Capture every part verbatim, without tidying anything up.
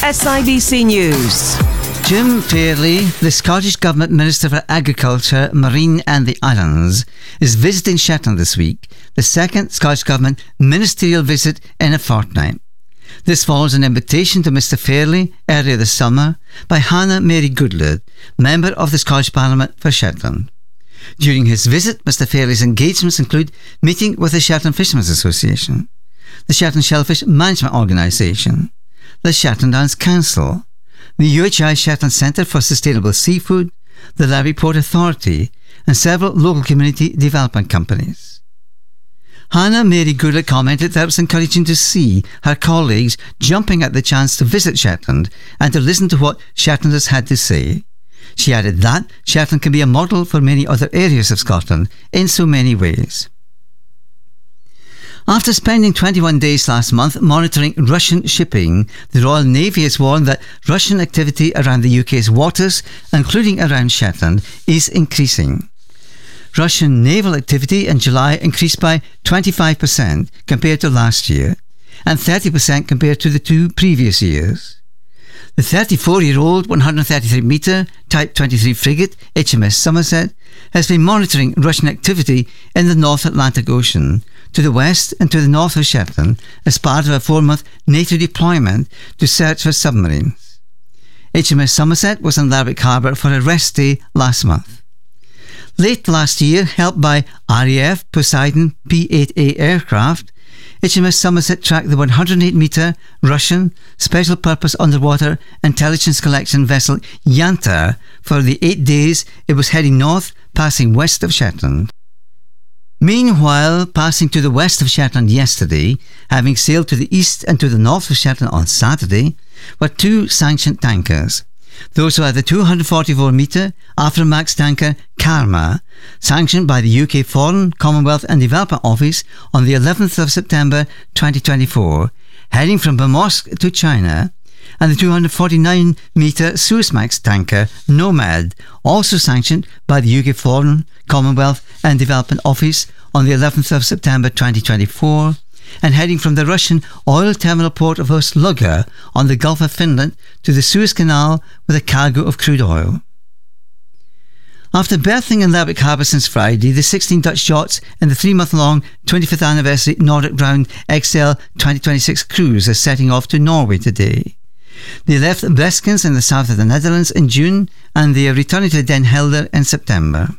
S I B C News. Jim Fairlie, the Scottish Government Minister for Agriculture, Marine and the Islands, is visiting Shetland this week, the second Scottish Government ministerial visit in a fortnight. This follows an invitation to Mr Fairlie earlier this summer by Hannah Mary Goodlad, member of the Scottish Parliament for Shetland. During his visit, Mr Fairlie's engagements include meeting with the Shetland Fishermen's Association, the Shetland Shellfish Management Organisation, the Shetland Islands Council, the U H I Shetland Centre for Sustainable Seafood, the Levy Port Authority and several local community development companies. Hannah Mary Goodlad commented that it was encouraging to see her colleagues jumping at the chance to visit Shetland and to listen to what Shetlanders had to say. She added that Shetland can be a model for many other areas of Scotland in so many ways. After spending twenty-one days last month monitoring Russian shipping, the Royal Navy has warned that Russian activity around the U K's waters, including around Shetland, is increasing. Russian naval activity in July increased by twenty-five percent compared to last year and thirty percent compared to the two previous years. The thirty-four-year-old one hundred thirty-three metre Type twenty-three frigate H M S Somerset has been monitoring Russian activity in the North Atlantic Ocean, to the west and to the north of Shetland as part of a four-month NATO deployment to search for submarines. H M S Somerset was in Lerwick Harbour for a rest day last month. Late last year, helped by R A F Poseidon P eight A aircraft, H M S Somerset tracked the one hundred eight metre Russian Special Purpose Underwater Intelligence Collection vessel Yantar for the eight days it was heading north, passing west of Shetland. Meanwhile, passing to the west of Shetland yesterday, having sailed to the east and to the north of Shetland on Saturday, were two sanctioned tankers. Those were the two hundred forty-four metre Aframax tanker Karma, sanctioned by the U K Foreign, Commonwealth and Development Office on the eleventh of September twenty twenty-four, heading from Bamorsk to China, and the two hundred forty-nine metre Suezmax tanker Nomad, also sanctioned by the U K Foreign, Commonwealth and Development Office on the eleventh of September twenty twenty-four, and heading from the Russian oil terminal port of Ust-Luga on the Gulf of Finland to the Suez Canal with a cargo of crude oil. After berthing in Lerwick Harbour since Friday, the sixteen Dutch yachts in the three-month-long twenty-fifth anniversary Nordic Round X L twenty twenty-six cruise are setting off to Norway today. They left Breskens in the south of the Netherlands in June and they are returning to Den Helder in September.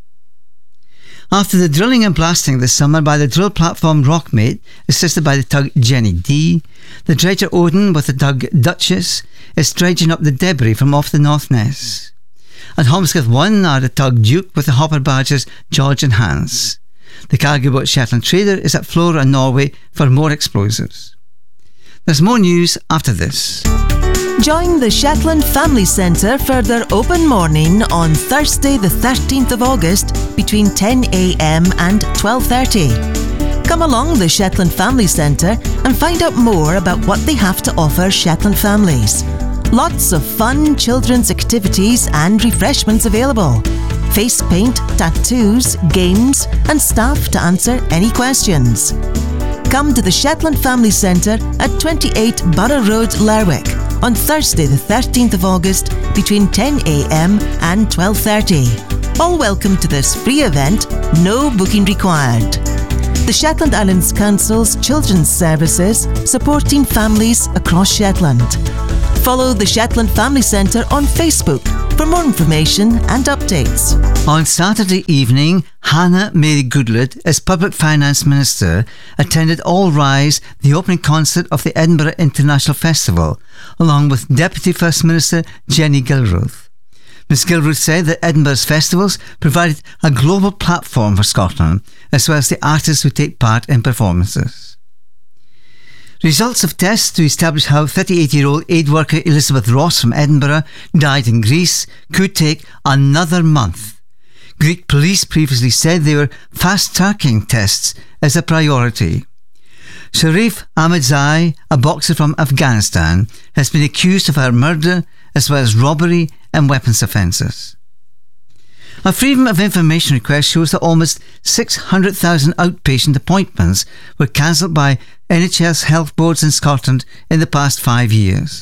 After the drilling and blasting this summer by the drill platform Rockmate, assisted by the tug Jenny D, the dredger Odin with the tug Duchess is dredging up the debris from off the North Ness. At Holmscott one are the tug Duke with the hopper barges George and Hans. The cargo boat Shetland Trader is at Flora, Norway for more explosives. There's more news after this. Join the Shetland Family Centre for their open morning on Thursday the thirteenth of August between ten a m and twelve thirty. Come along the Shetland Family Centre and find out more about what they have to offer Shetland families. Lots of fun children's activities and refreshments available. Face paint, tattoos, games and staff to answer any questions. Come to the Shetland Family Centre at twenty-eight Borough Road, Lerwick on Thursday the thirteenth of August between ten a m and twelve thirty. All welcome to this free event, no booking required. The Shetland Islands Council's Children's Services supporting families across Shetland. Follow the Shetland Family Centre on Facebook for more information and updates. On Saturday evening, Hannah Mary Goodlad, as Public Finance Minister, attended All Rise, the opening concert of the Edinburgh International Festival, along with Deputy First Minister Jenny Gilruth. Miz Gilruth said that Edinburgh's festivals provided a global platform for Scotland, as well as the artists who take part in performances. Results of tests to establish how thirty-eight-year-old aid worker Elizabeth Ross from Edinburgh died in Greece could take another month. Greek police previously said they were fast-tracking tests as a priority. Sharif Ahmadzai, a boxer from Afghanistan, has been accused of her murder as well as robbery and weapons offences. A Freedom of Information request shows that almost six hundred thousand outpatient appointments were cancelled by N H S health boards in Scotland in the past five years.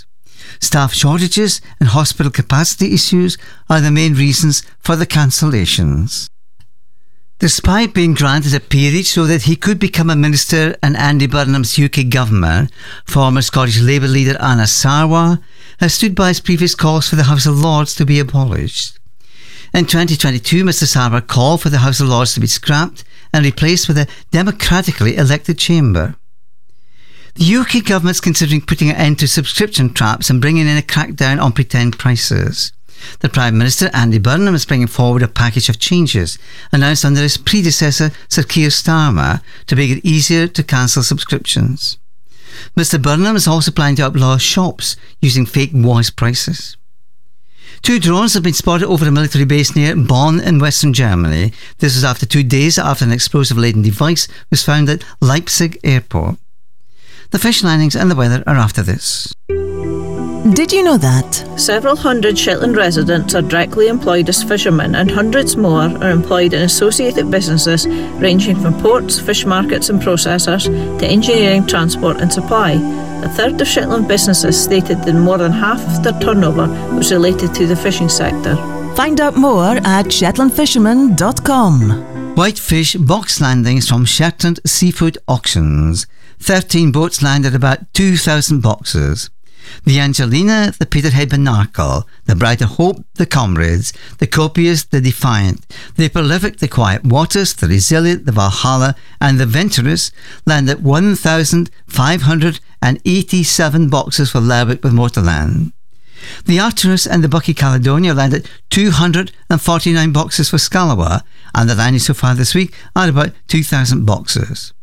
Staff shortages and hospital capacity issues are the main reasons for the cancellations. Despite being granted a peerage so that he could become a minister in Andy Burnham's U K government, former Scottish Labour leader Anas Sarwar has stood by his previous calls for the House of Lords to be abolished. In twenty twenty-two, Mr Sarwar called for the House of Lords to be scrapped and replaced with a democratically elected chamber. The U K government is considering putting an end to subscription traps and bringing in a crackdown on pretend prices. The Prime Minister, Andy Burnham, is bringing forward a package of changes announced under his predecessor, Sir Keir Starmer, to make it easier to cancel subscriptions. Mr Burnham is also planning to outlaw shops using fake voice prices. Two drones have been spotted over a military base near Bonn in western Germany. This was after two days after an explosive-laden device was found at Leipzig airport. The fish landings and the weather are after this. Did you know that? Several hundred Shetland residents are directly employed as fishermen, and hundreds more are employed in associated businesses ranging from ports, fish markets and processors to engineering, transport and supply. A third of Shetland businesses stated that more than half of their turnover was related to the fishing sector. Find out more at shetland fishermen dot com. Whitefish box landings from Shetland Seafood Auctions. thirteen boats landed about two thousand boxes. The Angelina, the Peterhead Binacle, the Brighter Hope, the Comrades, the Copious, the Defiant, the Prolific, the Quiet Waters, the Resilient, the Valhalla and the Venturous landed one thousand five hundred eighty-seven boxes for Lerwick with Motorland. The Artemis and the Bucky Caledonia landed two hundred forty-nine boxes for Scalawa, and the landings so far this week are about two thousand boxes.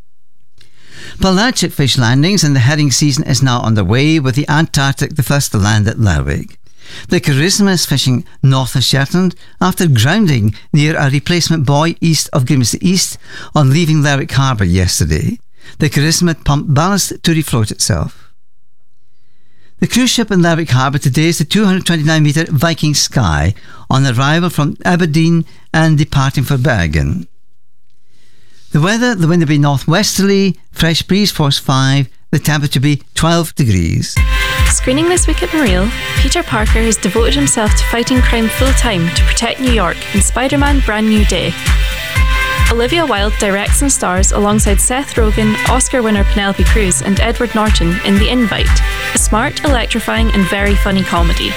Pelagic fish landings and the herring season is now underway, with the Antarctic the first to land at Lerwick. The Charisma is fishing north of Shetland after grounding near a replacement buoy east of Grimsby East on leaving Lerwick Harbour yesterday. The Charisma pumped ballast to refloat itself. The cruise ship in Lerwick Harbour today is the two hundred twenty-nine metre Viking Sky on arrival from Aberdeen and departing for Bergen. The weather, the wind will be northwesterly, fresh breeze force five, the temperature will be twelve degrees. Screening this week at Mareel, Peter Parker has devoted himself to fighting crime full-time to protect New York in Spider-Man Brand New Day. Olivia Wilde directs and stars alongside Seth Rogen, Oscar winner Penelope Cruz and Edward Norton in The Invite, a smart, electrifying and very funny comedy.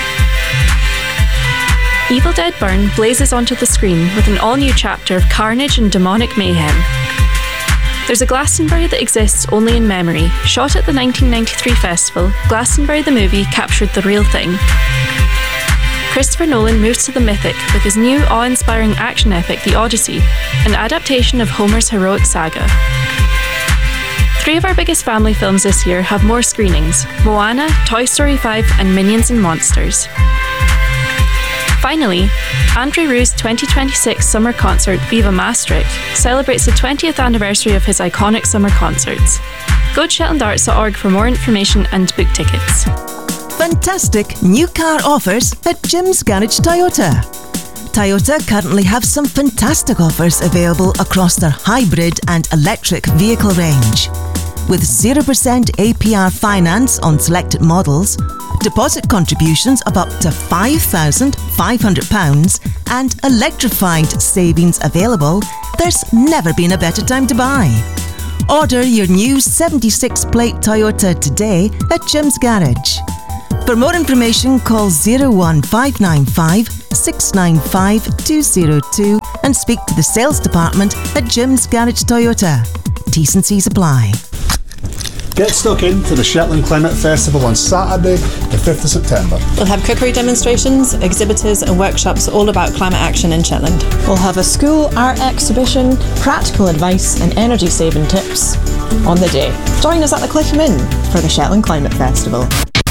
Evil Dead Burn blazes onto the screen with an all-new chapter of carnage and demonic mayhem. There's a Glastonbury that exists only in memory. Shot at the nineteen ninety-three festival, Glastonbury the movie captured the real thing. Christopher Nolan moves to the mythic with his new awe-inspiring action epic The Odyssey, an adaptation of Homer's heroic saga. Three of our biggest family films this year have more screenings: Moana, Toy Story five and Minions and Monsters. Finally, Andre Rieu's twenty twenty-six summer concert Viva Maastricht celebrates the twentieth anniversary of his iconic summer concerts. Go to shetland arts dot org for more information and book tickets. Fantastic new car offers at Jim's Garage Toyota. Toyota currently have some fantastic offers available across their hybrid and electric vehicle range. With zero percent A P R finance on selected models, deposit contributions of up to five thousand five hundred pounds and electrified savings available, there's never been a better time to buy. Order your new seventy-six plate Toyota today at Jim's Garage. For more information, call zero one five nine five, six nine five, two zero two and speak to the sales department at Jim's Garage Toyota. T's and C's apply. Get stuck into the Shetland Climate Festival on Saturday, the fifth of September. We'll have cookery demonstrations, exhibitors and workshops all about climate action in Shetland. We'll have a school art exhibition, practical advice and energy saving tips on the day. Join us at the Cliff Inn for the Shetland Climate Festival.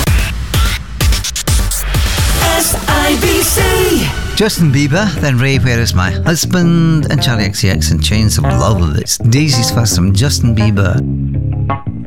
S I B C. Justin Bieber, then Ray, Where Is My Husband, and Charlie X C X and Chains of Love. It's Daisy's first from Justin Bieber.